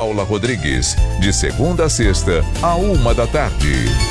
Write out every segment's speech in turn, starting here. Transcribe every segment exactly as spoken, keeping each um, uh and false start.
Paula Rodrigues, de segunda a sexta, à uma da tarde.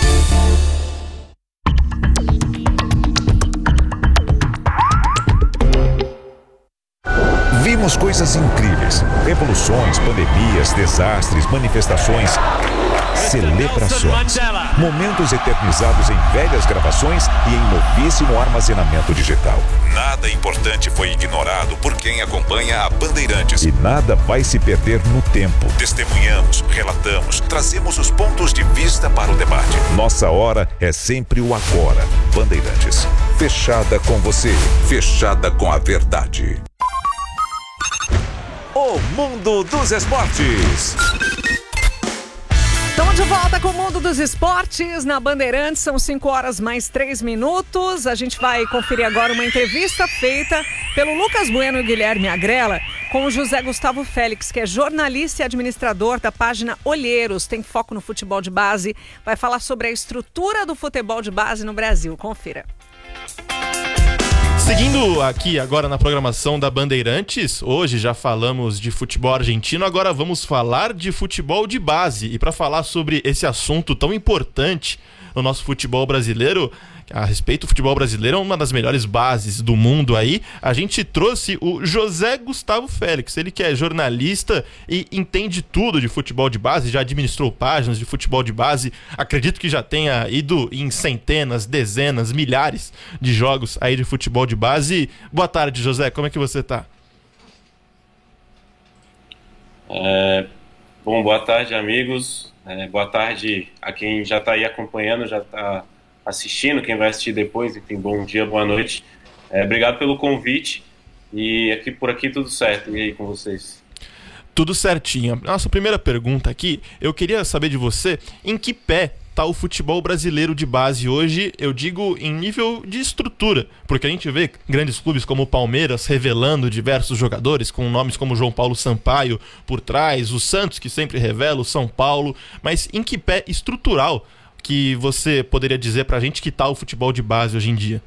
Vimos coisas incríveis, revoluções, pandemias, desastres, manifestações, celebrações, momentos eternizados em velhas gravações e em novíssimo armazenamento digital. Nada importante foi ignorado por quem acompanha a Bandeirantes. E nada vai se perder no tempo. Testemunhamos, relatamos, trazemos os pontos de vista para o debate. Nossa hora é sempre o agora. Bandeirantes, fechada com você, fechada com a verdade. O Mundo dos Esportes. Estamos de volta com o Mundo dos Esportes na Bandeirantes, são cinco horas mais três minutos. A gente vai conferir agora uma entrevista feita pelo Lucas Bueno e Guilherme Agrela com o José Gustavo Félix, que é jornalista e administrador da página Olheiros, tem foco no futebol de base, vai falar sobre a estrutura do futebol de base no Brasil. Confira. Seguindo aqui agora na programação da Bandeirantes, hoje já falamos de futebol argentino, agora vamos falar de futebol de base. E para falar sobre esse assunto tão importante no nosso futebol brasileiro, a respeito do futebol brasileiro, é uma das melhores bases do mundo aí, a gente trouxe o José Gustavo Félix, ele que é jornalista e entende tudo de futebol de base, já administrou páginas de futebol de base, acredito que já tenha ido em centenas, dezenas, milhares de jogos aí de futebol de base. Boa tarde, José, como é que você tá? É, bom, boa tarde, amigos, é, boa tarde a quem já tá aí acompanhando, já tá assistindo, quem vai assistir depois, enfim, bom dia, boa noite. É, obrigado pelo convite e aqui por aqui tudo certo. E aí com vocês? Tudo certinho. Nossa primeira pergunta aqui, eu queria saber de você, em que pé está o futebol brasileiro de base hoje, eu digo em nível de estrutura, porque a gente vê grandes clubes como o Palmeiras revelando diversos jogadores, com nomes como João Paulo Sampaio por trás, o Santos que sempre revela, o São Paulo, mas em que pé estrutural que você poderia dizer pra gente que tá o futebol de base hoje em dia?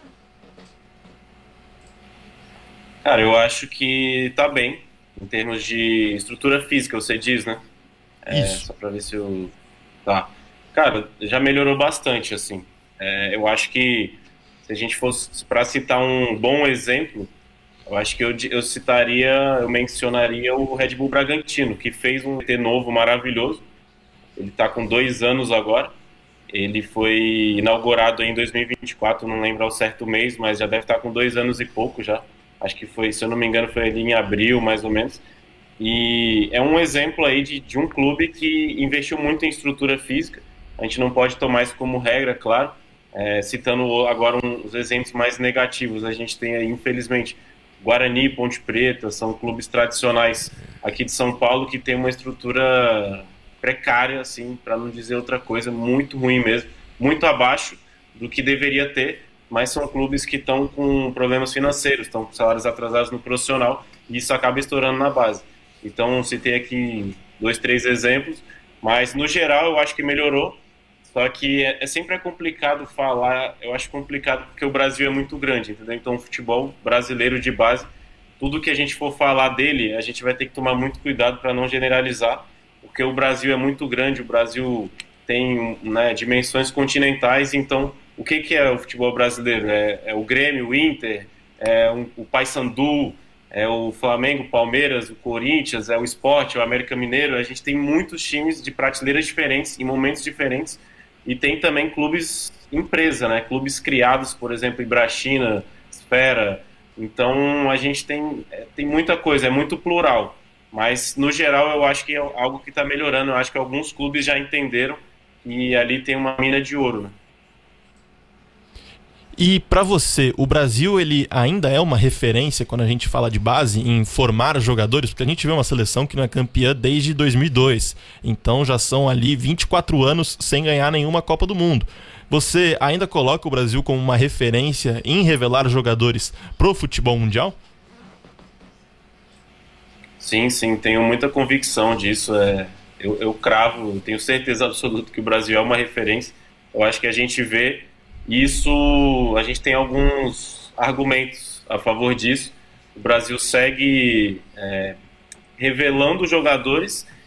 Cara, eu acho que tá bem, em termos de estrutura física, você diz, né? É, Isso. Só pra ver se eu... Tá. Cara, já melhorou bastante, assim. É, eu acho que, se a gente fosse pra citar um bom exemplo, eu acho que eu, eu citaria, eu mencionaria o Red Bull Bragantino, que fez um T novo maravilhoso. Ele tá com dois anos agora. Ele foi inaugurado em dois mil e vinte e quatro, não lembro ao certo mês, mas já deve estar com dois anos e pouco já. Acho que foi, se eu não me engano, foi ali em abril, mais ou menos. E é um exemplo aí de, de um clube que investiu muito em estrutura física. A gente não pode tomar isso como regra, claro. É, citando agora um, os exemplos mais negativos, a gente tem aí, infelizmente, Guarani e Ponte Preta, são clubes tradicionais aqui de São Paulo que tem uma estrutura precária, assim, para não dizer outra coisa, muito ruim mesmo, muito abaixo do que deveria ter, mas são clubes que estão com problemas financeiros, estão com salários atrasados no profissional, e isso acaba estourando na base. Então, citei aqui dois, três exemplos, mas no geral eu acho que melhorou, só que é, é sempre é complicado falar, eu acho complicado porque o Brasil é muito grande, entendeu? Então o futebol brasileiro de base, tudo que a gente for falar dele, a gente vai ter que tomar muito cuidado para não generalizar, porque o Brasil é muito grande, o Brasil tem, né, dimensões continentais, então o que, que é o futebol brasileiro? É, é o Grêmio, o Inter, é um, o Paysandu, é o Flamengo, o Palmeiras, o Corinthians, é o Sport, o América Mineiro. A gente tem muitos times de prateleiras diferentes, em momentos diferentes, e tem também clubes empresa, né? Clubes criados, por exemplo, Ibrachina, Esfera. Então a gente tem, tem muita coisa, é muito plural. Mas, no geral, eu acho que é algo que está melhorando. Eu acho que alguns clubes já entenderam e ali tem uma mina de ouro, né? E para você, o Brasil ele ainda é uma referência quando a gente fala de base em formar jogadores? Porque a gente vê uma seleção que não é campeã desde dois mil e dois. Então já são ali vinte e quatro anos sem ganhar nenhuma Copa do Mundo. Você ainda coloca o Brasil como uma referência em revelar jogadores pro futebol mundial? Sim, sim, tenho muita convicção disso. É, eu, eu cravo, eu tenho certeza absoluta que o Brasil é uma referência. Eu acho que a gente vê isso, a gente tem alguns argumentos a favor disso. O Brasil segue é, revelando jogadores